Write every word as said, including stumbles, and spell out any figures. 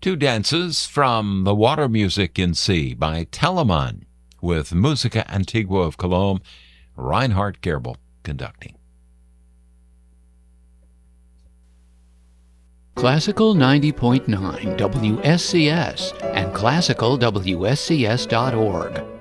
Two dances from the Water Music in C by Telemann with Musica Antigua of Cologne, Reinhard Gerbel conducting. Classical ninety point nine W S C S and classical W S C S dot org.